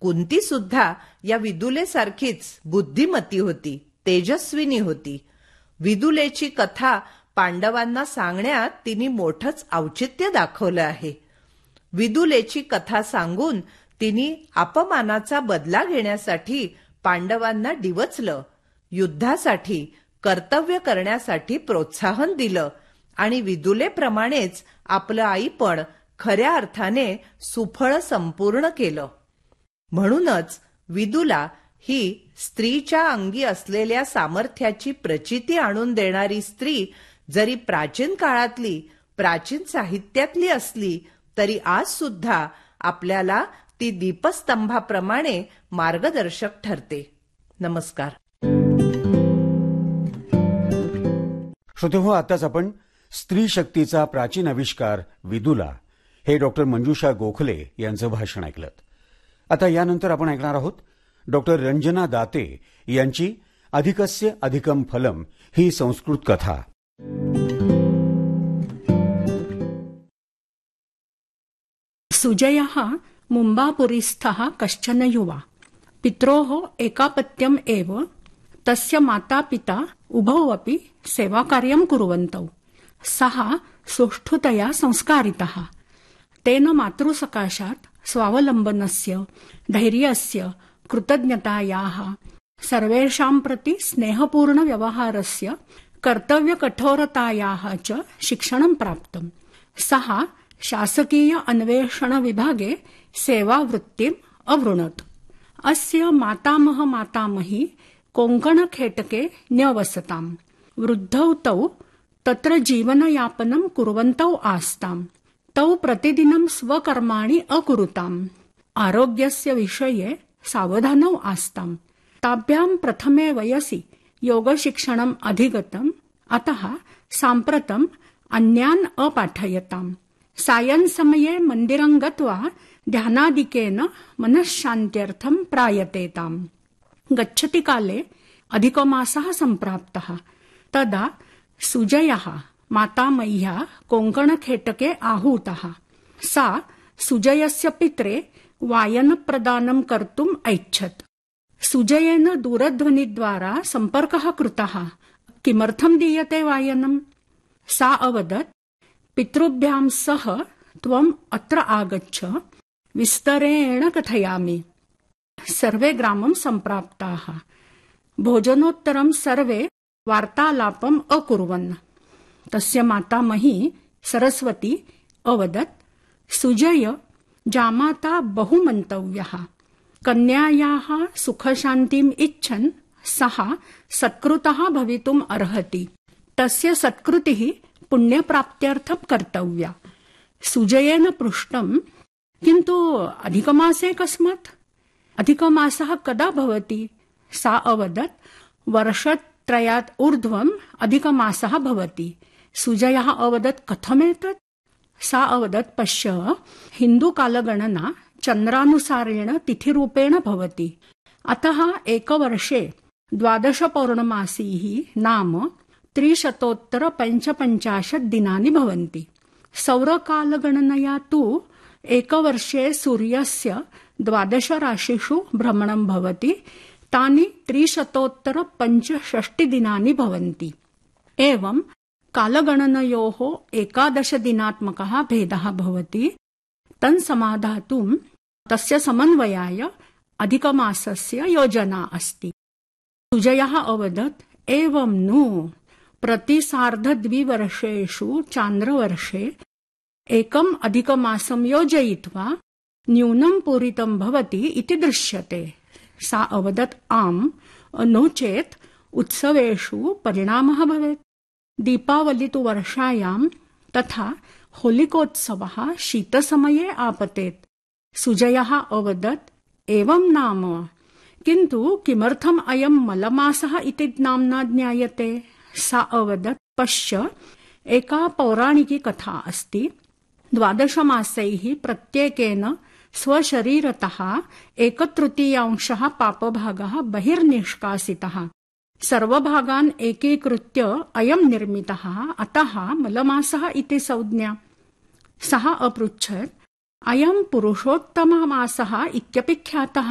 कुंती सुद्धा या विदुलेसारखीच बुद्धिमती होती, तेजस्विनी होती. विदुलेची कथा पांडवांना सांगण्यात तिने मोठंच औचित्य दाखवलं आहे. विदुलेची कथा सांगून तिने अपमानाचा बदला घेण्यासाठी पांडवांना डिवचलं, युद्धासाठी कर्तव्य करण्यासाठी प्रोत्साहन दिलं आणि विदुलेप्रमाणेच आपलं आईपण खऱ्या अर्थाने सुफळ संपूर्ण केलं. म्हणूनच विदुला ही स्त्रीच्या अंगी असलेल्या सामर्थ्याची प्रचिती आणून देणारी स्त्री जरी प्राचीन काळातली, प्राचीन साहित्यातली असली तरी आज सुद्धा आपल्याला ती दीपस्तंभाप्रमाणे मार्गदर्शक ठरते. नमस्कार. श्रोतेहो, आताच आपण स्त्री शक्तीचा प्राचीन आविष्कार विदुला हे डॉक्टर मंजुषा गोखले यांचं भाषण ऐकलं. आता यानंतर आपण ऐकणार आहोत डॉक्टर रंजना दाते यांची अधिकस्य अधिकम फलम ही संस्कृत कथा. सुजयः मुम्बापुरीस्थः कश्चन युवा पित्रोः एकापत्यम् एव तस्य मातापिता उभौ अपि सेवाकार्यं कुर्वन्तौ. सः सुष्ठुतया संस्कारितः. तेन मातृसकाशात् स्वावलम्बनस्य, धैर्यस्य, कृतज्ञतायाः, सर्वेषां प्रति स्नेहपूर्णव्यवहारस्य, कर्तव्यकठोरतायाः च शिक्षणं प्राप्तम्. सः शासकीय अन्वेषण विभागे सेवावृत्तिम् अवृणोत्. अस्य मातामह मातामही कोङ्कणखेटके न्यवसताम्. वृद्धौ तौ तत्र जीवनयापनं कुर्वन्तौ आस्ताम्. तौ प्रतिदिनं स्वकर्माणि अकुरुताम्. आरोग्यस्य विषये सावधानौ आस्ताम्. ताभ्यां प्रथमे वयसि योगशिक्षणम् अधिगतम्. अतः साम्प्रतम् अन्यान् अपाठयताम्. सायंसमये मन्दिरं गत्वा ध्यानादिकेन मनःशान्त्यर्थं प्रायतेताम्. गच्छति काले अधिकमासः सम्प्राप्तः. तदा सुजयः मातामह्या कोङ्कणखेटके आहूतः. सा सुजयस्य पित्रे वायनप्रदानं कर्तुम् ऐच्छत्. सुजयेन दूरध्वनिद्वारा सम्पर्कः कृतः. किमर्थं दीयते वायनम्? सा अवदत्, पितृभ्यां सह त्वम् अत्र आगच्छ, विस्तरेण कथयामि. सर्वे ग्रामं सम्प्राप्ताः. भोजनोत्तरं सर्वे वार्तालापम् अकुर्वन्. तस्य मातामही सरस्वती अवदत्, सुजय जामाता बहु मन्तव्यः. कन्यायाः सुखशान्तिम् इच्छन् सः सत्कृतः भवितुम् अर्हति. तस्य सत्कृतिः पुण्यप्राप्त्यर्थं कर्तव्या. सुजयेन पृष्टं, किन्तु अधिकमासे कस्मात्? अधिकमासः कदा भवति? सा अवदत्, वर्षत्रयात् ऊर्ध्वम् अधिकमासः भवति. सुजयः अवदत्, कथमेतत्? सा अवदत्, पश्य, हिन्दुकालगणना चन्द्रानुसारेण तिथिरूपेण भवति. अतः एकवर्षे 12 पौर्णमासीः नाम 355 दिनानि भवन्ति. सौरकालगणनया तु एकवर्षे सूर्यस्य 12 राशिषु भ्रमणं भवति. तानि 365 दिनानि भवन्ति. एवं कालगणनयोः 11 दिनात्मकः भेदः भवति. तन्समाधातुं तस्य समन्वयाय अधिकमासस्य योजना अस्ति. सुजयः अवदत्, एवं नु प्रति सार्धद्विवर्षेषु चान्द्रवर्षे एकम् अधिकमासं योजयित्वा न्यूनं पूरितं भवति इति दृश्यते. सा अवदत्, आम्, नो चेत् उत्सवेषु परिणामः भवेत्. दीपावली तु वर्षायां तथा होलिकोत्सवः शीतसमये आपतेत्. सुजयः अवदत्, एवं नाम, किन्तु किमर्थम् अयं मलमासः इति नाम्ना ज्ञायते? सा अवदत्, पश्य, एका पौराणिकी कथा अस्ति. 12 मासैः प्रत्येकेन स्वशरीरतः 1/3 पापभागः बहिर्निष्कासितः. सर्वभागान् एकीकृत्य अयं निर्मितः, अतः मलमासः इति संज्ञा. सः अपृच्छत्, अयं पुरुषोत्तममासः इत्यपि ख्यातः?